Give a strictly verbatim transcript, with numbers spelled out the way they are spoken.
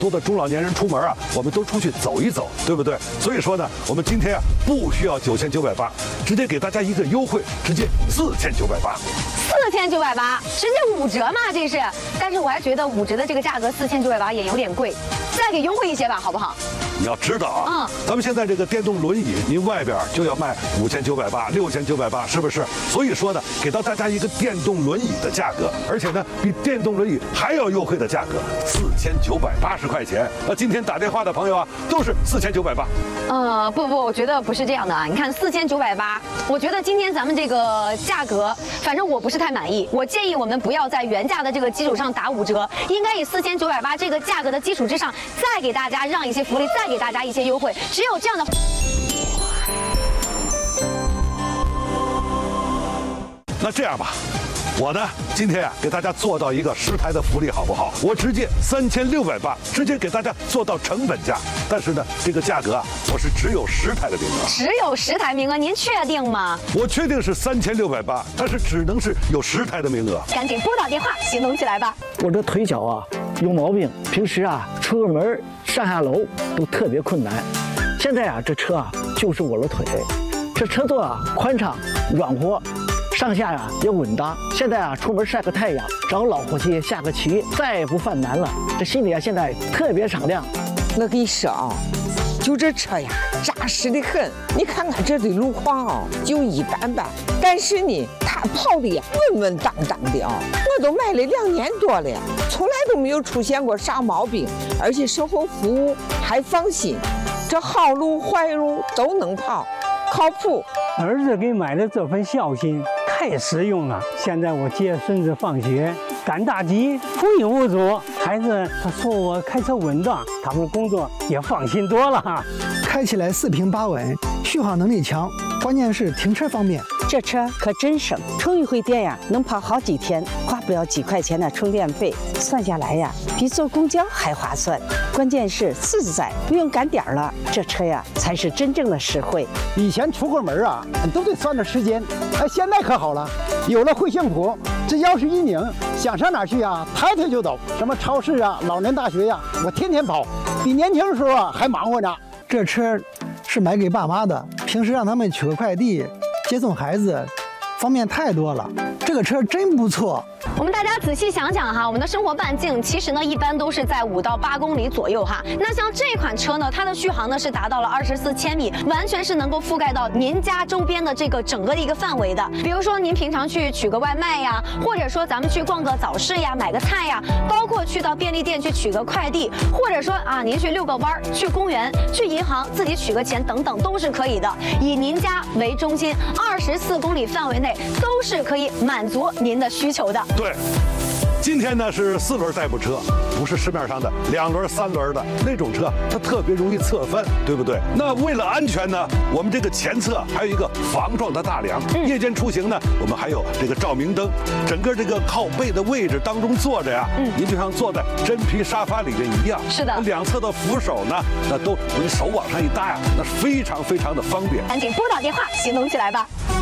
多的中老年人出门啊，我们都出去走一走，对不对？所以说呢，我们今天啊不需要九千九百八，直接给大家一个优惠，直接四千九百八。 四千九百八，直接五折嘛，这是。但是我还觉得五折的这个价格四千九百八也有点贵，再给优惠一些吧，好不好？ 你要知道啊， 嗯， 咱们现在这个电动轮椅，您外边就要卖五千九百八、六千九百八，是不是？所以说呢，给到大家一个电动轮椅的价格，而且呢，比电动轮椅还要优惠的价格，四千九百八十块钱。那今天打电话的朋友啊，都是四千九百八。 呃，不不，我觉得不是这样的啊。你看四千九百八，我觉得今天咱们这个价格，反正我不是太满意。我建议我们不要在原价的这个基础上打五折，应该以四千九百八这个价格的基础之上，再给大家让一些福利，再给大家一些优惠。只有这样的。 那这样吧。我呢，今天啊，给大家做到一个十台的福利，好不好？我直接三千六百八，直接给大家做到成本价。但是呢，这个价格啊，我是只有十台的名额， 只有十台名额，您确定吗？ 我确定是三千六百八，但是只能是有十台的名额。 赶紧拨打电话，行动起来吧！ 我这腿脚啊有毛病，平时啊出个门上下楼都特别困难。现在啊，这车啊就是我的腿，这车座啊宽敞软和。上下呀、啊、也稳当，现在啊出门晒个太阳，找老伙计下个棋，再也不犯难了。这心里啊现在特别敞亮。 我跟你说啊，就这车呀，扎实的很。你看看这的路况啊，就一般般，但是呢，它跑的呀稳稳当当的啊。我都买了两年多了，从来都没有出现过啥毛病，而且售后服务还放心，这好路坏路都能跑，靠谱。 儿子给买的这份孝心太实用了。现在我接孙子放学，赶大集无影无阻，孩子他说我开车稳当，他们工作也放心多了。 开起来四平八稳，续航能力强，关键是停车方便。 这车可真省，充一回电呀，能跑好几天，花不了几块钱的充电费，算下来呀，比坐公交还划算。关键是自在，不用赶点儿了，这车呀才是真正的实惠。 以前出个门啊，都得算着时间，哎，现在可好了，有了惠幸福，只要是一拧，想上哪儿去啊，抬腿就走。什么超市啊、老年大学呀、啊，我天天跑，比年轻的时候啊还忙活呢。这车是买给爸妈的，平时让他们取个快递、接送孩子，方便太多了。这个车真不错。 我们大家仔细想想哈，我们的生活半径其实呢一般都是在五到八公里左右哈。那像这款车呢，它的续航呢是达到了二十四千米，完全是能够覆盖到您家周边的这个整个的一个范围的。比如说您平常去取个外卖呀，或者说咱们去逛个早市呀，买个菜呀，包括去到便利店去取个快递，或者说啊您去遛个弯儿，去公园、去银行自己取个钱等等都是可以的。以您家为中心，二十四公里范围内都是可以满足您的需求的。 对，今天呢是四轮代步车，不是市面上的两轮、三轮的那种车，它特别容易侧翻，对不对？那为了安全呢，我们这个前侧还有一个防撞的大梁。嗯、夜间出行呢，我们还有这个照明灯。整个这个靠背的位置当中坐着呀，嗯、您就像坐在真皮沙发里面一样。 是的。 两侧的扶手呢，那都你手往上一搭呀，那非常非常的方便。 赶紧拨打电话，行动起来吧。